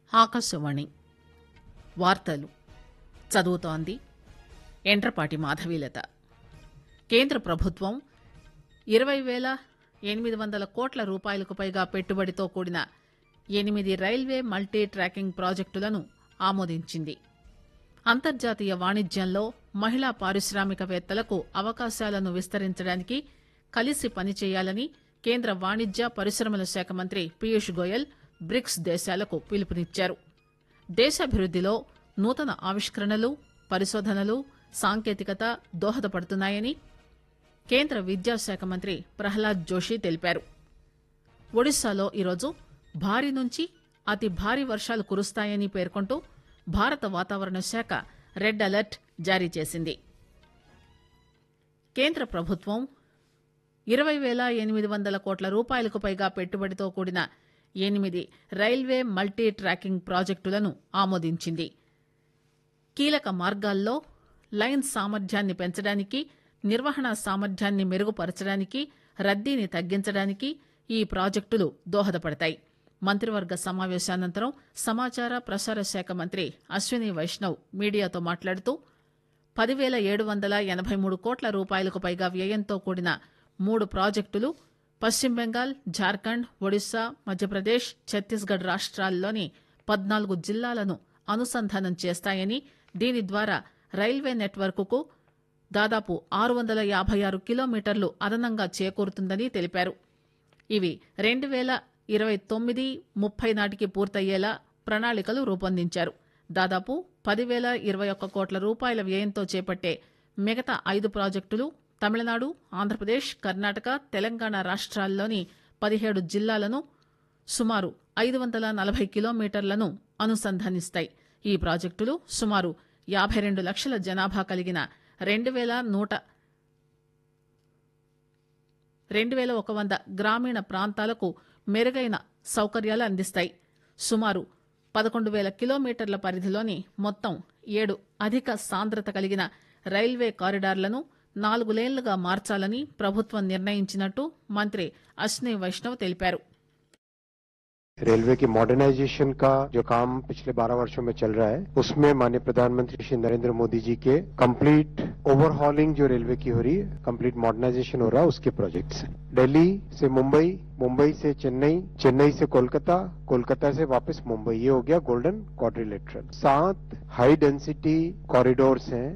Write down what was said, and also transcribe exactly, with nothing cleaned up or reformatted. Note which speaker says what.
Speaker 1: ఆకాశవాణి వార్తలు చదువుతోంది ఎండ్రపాటి మాధవీలత. కేంద్ర ప్రభుత్వం ఇరవై వేల ఎనిమిది వందల కోట్ల రూపాయలకు పైగా పెట్టుబడితో కూడిన ఎనిమిది రైల్వే మల్టీ ట్రాకింగ్ ప్రాజెక్టులను ఆమోదించింది. అంతర్జాతీయ వాణిజ్యంలో మహిళా పారిశ్రామికవేత్తలకు అవకాశాలను విస్తరించడానికి కలిసి పనిచేయాలని కేంద్ర వాణిజ్య పరిశ్రమల శాఖ మంత్రి పీయూష్ గోయల్ బ్రిక్స్ దేశాలకు పిలుపునిచ్చారు. దేశాభివృద్దిలో నూతన ఆవిష్కరణలు, పరిశోధనలు, సాంకేతికత దోహదపడుతున్నాయని కేంద్ర విద్యాశాఖ మంత్రి ప్రహ్లాద్ జోషి తెలిపారు. ఒడిశాలో ఈరోజు భారీ నుంచి అతి భారీ వర్షాలు కురుస్తాయని పేర్కొంటూ భారత వాతావరణ శాఖ రెడ్ అలర్ట్ జారీ చేసింది. కేంద్ర ప్రభుత్వం ఇరవై వేల ఎనిమిది వందల కోట్ల రూపాయలకు పైగా పెట్టుబడితో కూడిన ఎనిమిది రైల్వే మల్టీ ట్రాకింగ్ ప్రాజెక్టులను ఆమోదించింది. కీలక మార్గాల్లో లైన్ సామర్థ్యాన్ని పెంచడానికి, నిర్వహణ సామర్థ్యాన్ని మెరుగుపరచడానికి, రద్దీని తగ్గించడానికి ఈ ప్రాజెక్టులు దోహదపడతాయి. మంత్రివర్గ సమావేశానంతరం సమాచార ప్రసార శాఖ మంత్రి అశ్విని వైష్ణవ్ మీడియాతో మాట్లాడుతూ పదివేల ఏడు వందల ఎనబై మూడు కోట్ల రూపాయలకు పైగా వ్యయంతో కూడిన మూడు ప్రాజెక్టులు పశ్చిమ బెంగాల్, జార్ఖండ్, ఒడిశా, మధ్యప్రదేశ్, ఛత్తీస్గఢ్ రాష్ట్రాల్లోని పద్నాలుగు జిల్లాలను అనుసంధానం చేస్తాయని, దీని ద్వారా రైల్వే నెట్వర్క్కు దాదాపు ఆరు వందల యాభై ఆరు కిలోమీటర్లు అదనంగా చేకూరుతుందని తెలిపారు. ఇవి రెండు వేల ఇరవై తొమ్మిది ముప్పై నాటికి పూర్తయ్యేలా ప్రణాళికలు రూపొందించారు. దాదాపు పదివేల ఇరవై ఒక్క కోట్ల రూపాయల వ్యయంతో చేపట్టే మిగతా ఐదు ప్రాజెక్టులు తమిళనాడు, ఆంధ్రప్రదేశ్, కర్ణాటక, తెలంగాణ రాష్ట్రాల్లోని పదిహేడు జిల్లాలను సుమారు ఐదు వందల నలభై కిలోమీటర్లను అనుసంధానిస్తాయి. ఈ ప్రాజెక్టులు సుమారు యాభై రెండు లక్షల జనాభా కలిగిన రెండు వేల నూట రెండు వేల ఒక వంద గ్రామీణ ప్రాంతాలకు మెరుగైన సౌకర్యాలు అందిస్తాయి. సుమారు పదకొండు వేల కిలోమీటర్ల పరిధిలోని మొత్తం ఏడు అధిక సాంద్రత కలిగిన రైల్వే కారిడార్లను నాలుగు లేన్లుగా మార్చాలని ప్రభుత్వం నిర్ణయించినట్టు మంత్రి అశ్విని వైష్ణవ్ తెలిపారు.
Speaker 2: रेलवे की मॉडर्नाइजेशन का जो काम पिछले बारह वर्षों में चल रहा है, उसमें माननीय प्रधानमंत्री श्री नरेंद्र मोदी जी के कंप्लीट ओवरहॉलिंग जो रेलवे की हो रही है, कंप्लीट मॉडर्नाइजेशन हो रहा है, उसके प्रोजेक्ट्स हैं. दिल्ली से मुंबई, मुंबई से चेन्नई, चेन्नई से कोलकाता, कोलकाता से वापस मुंबई, ये हो गया गोल्डन क्वाड्रिलेटरल. सात हाई डेंसिटी कॉरिडोर्स हैं